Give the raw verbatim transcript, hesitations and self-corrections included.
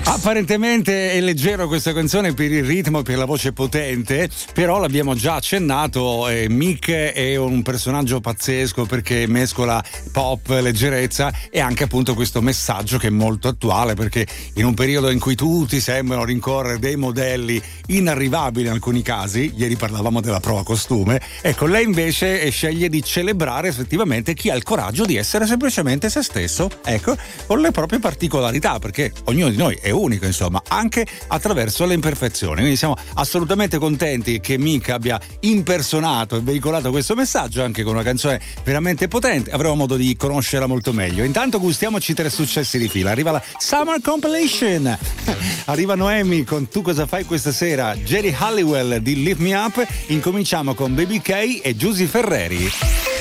Apparentemente è leggero questa canzone per il ritmo e per la voce potente, però l'abbiamo già accennato, eh, Mick è un personaggio pazzesco perché mescola pop, leggerezza e anche appunto questo messaggio che è molto attuale, perché in un periodo in cui tutti sembrano rincorrere dei modelli inarrivabili in alcuni casi, ieri parlavamo della prova costume, ecco, lei invece sceglie di celebrare effettivamente chi ha il coraggio di essere semplicemente se stesso, ecco, con le proprie particolarità, perché ognuno di noi è unico, insomma, anche attraverso le imperfezioni. Quindi siamo assolutamente contenti che Mick abbia impersonato e veicolato questo messaggio anche con una canzone veramente potente. Avremo modo di conoscerla molto meglio. Intanto gustiamoci tre successi di fila. Arriva la Summer Compilation, arriva Noemi con Tu cosa fai questa sera, Jerry Halliwell di Lift Me Up. Incominciamo con Baby K e Giusy Ferreri.